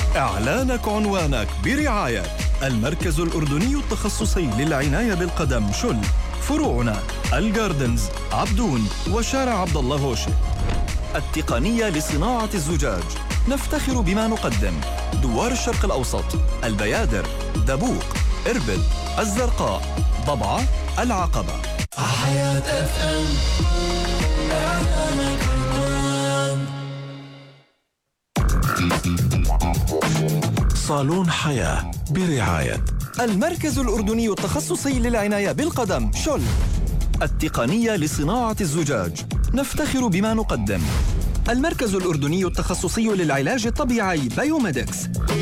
إعلانك عنوانك برعاية المركز الأردني التخصصي للعناية بالقدم شل. فروعنا الجاردنز، عبدون، وشارع عبد الله هوشي. التقنية لصناعة الزجاج، نفتخر بما نقدم: دوار الشرق الأوسط، البيادر، دبوق، إربد، الزرقاء، ضبعة، العقبة. حياة FM. صالون حياة برعاية المركز الأردني التخصصي للعناية بالقدم شل. التقنية لصناعة الزجاج، نفتخر بما نقدم: المركز الأردني التخصصي للعلاج الطبيعي بايوميدكس.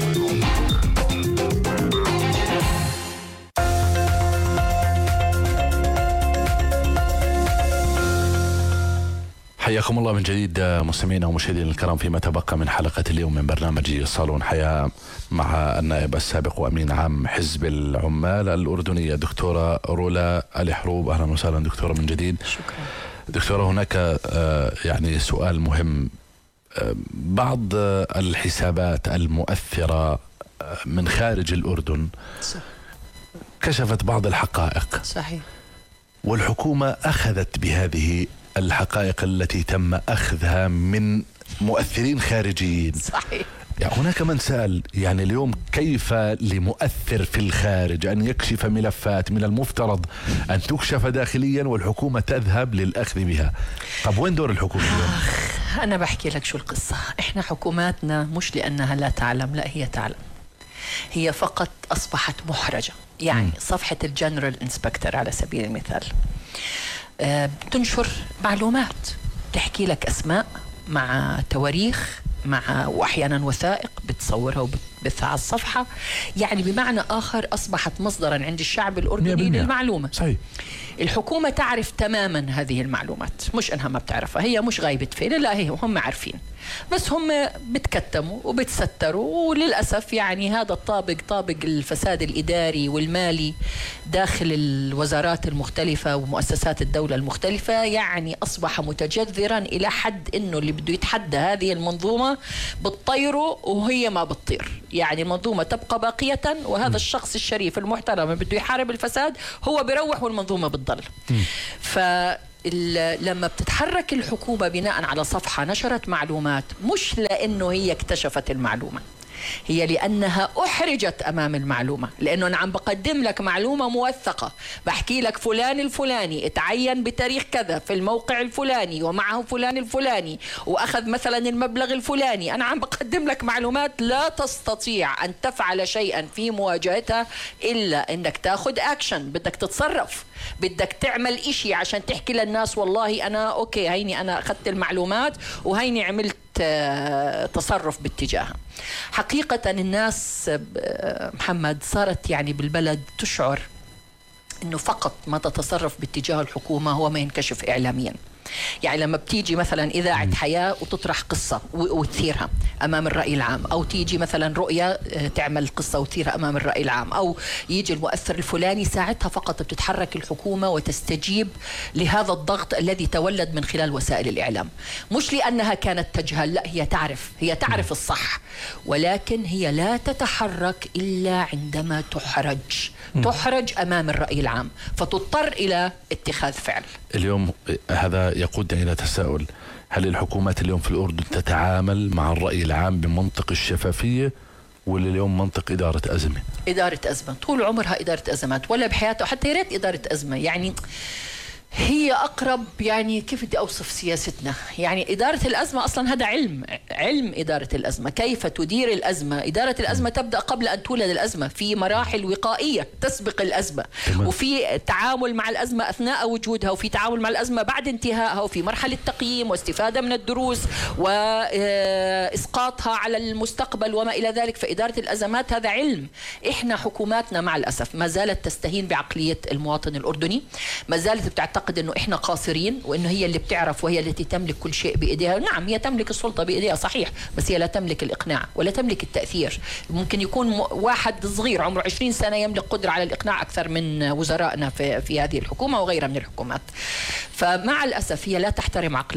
حياكم الله من جديد مستمعينا ومشاهدينا الكرام فيما تبقى من حلقة اليوم من برنامج صالون حياة مع النائب السابق وأمين عام حزب العمال الأردنية دكتورة رولا الحروب. أهلا وسهلا دكتورة من جديد. شكرا دكتورة. هناك يعني سؤال مهم. بعض الحسابات المؤثرة من خارج الأردن كشفت بعض الحقائق. صحيح. والحكومة أخذت بهذه الحقائق التي تم أخذها من مؤثرين خارجيين. صحيح. يعني هناك من سأل يعني اليوم كيف لمؤثر في الخارج أن يكشف ملفات من المفترض أن تكشف داخليا والحكومة تذهب للأخذ بها؟ طب وين دور الحكومة اليوم؟ أنا بحكي لك شو القصة. إحنا حكوماتنا مش لأنها لا تعلم، لا هي تعلم، هي فقط أصبحت محرجة. يعني صفحة الجنرال انسبكتر على سبيل المثال بتنشر معلومات، تحكي لك أسماء مع تواريخ مع وأحيانا وثائق بتصورها وبثها على الصفحة. يعني بمعنى آخر أصبحت مصدرا عند الشعب الأردني للمعلومة. صحيح. الحكومة تعرف تماما هذه المعلومات، مش أنها ما بتعرفها، هي مش غايبة فين، لا هي هم عارفين، بس هم بتكتموا وبتستروا. وللأسف يعني هذا الطابق، طابق الفساد الإداري والمالي داخل الوزارات المختلفة ومؤسسات الدولة المختلفة، يعني أصبح متجذرا إلى حد أنه اللي بده يتحدى هذه المنظومة بتطيره وهي ما بتطير. يعني المنظومة تبقى باقية، وهذا الشخص الشريف المحترم بده يحارب الفساد هو بيروح والمنظومة بتضل. لما بتتحرك الحكومة بناء على صفحة نشرت معلومات، مش لأنه هي اكتشفت المعلومة، هي لأنها أحرجت أمام المعلومة. لأنه أنا عم بقدم لك معلومة موثقة، بحكي لك فلان الفلاني اتعين بتاريخ كذا في الموقع الفلاني ومعه فلان الفلاني وأخذ مثلا المبلغ الفلاني. أنا عم بقدم لك معلومات لا تستطيع أن تفعل شيئا في مواجهتها إلا أنك تاخد أكشن، بدك تتصرف، بدك تعمل إشي عشان تحكي للناس والله أنا أوكي، هيني أنا أخذت المعلومات وهيني عملت تصرف باتجاهها. حقيقة الناس محمد صارت يعني بالبلد تشعر أنه فقط ما تتصرف باتجاه الحكومة هو ما ينكشف إعلاميا. يعني لما بتيجي مثلا إذاعة حياة وتطرح قصة وتثيرها أمام الرأي العام، أو تيجي مثلا رؤية تعمل قصة وتثيرها أمام الرأي العام، أو يجي المؤثر الفلاني، ساعتها فقط بتتحرك الحكومة وتستجيب لهذا الضغط الذي تولد من خلال وسائل الإعلام. مش لأنها كانت تجهل، لا هي تعرف الصح، ولكن هي لا تتحرك إلا عندما تحرج أمام الرأي العام، فتضطر إلى اتخاذ فعل. اليوم هذا يقودنا إلى تساؤل: هل الحكومات اليوم في الأردن تتعامل مع الرأي العام بمنطق الشفافية، ولا اليوم منطق إدارة أزمة؟ إدارة أزمة، طول عمرها إدارة أزمات، ولا بحياته حتى ياريت إدارة أزمة. يعني هي أقرب، يعني كيف بدي أوصف سياستنا؟ يعني إدارة الأزمة أصلا هذا علم إدارة الأزمة، كيف تدير الأزمة. إدارة الأزمة تبدأ قبل أن تولد الأزمة، في مراحل وقائية تسبق الأزمة، وفي تعامل مع الأزمة أثناء وجودها، وفي تعامل مع الأزمة بعد انتهائها، وفي مرحلة تقييم واستفادة من الدروس وإسقاطها على المستقبل وما إلى ذلك. فإدارة الأزمات هذا علم. إحنا حكوماتنا مع الأسف ما زالت تستهين بعقلية المواطن الأردني، ما زالت بتعتقد انه احنا قاصرين، وانه هي اللي بتعرف وهي التي تملك كل شيء بايديها. نعم هي تملك السلطة بايديها صحيح، بس هي لا تملك الاقناع ولا تملك التأثير. ممكن يكون واحد صغير عمره 20 سنة يملك قدرة على الاقناع اكثر من وزرائنا في هذه الحكومة وغيرها من الحكومات. فمع الاسف هي لا تحترم عقل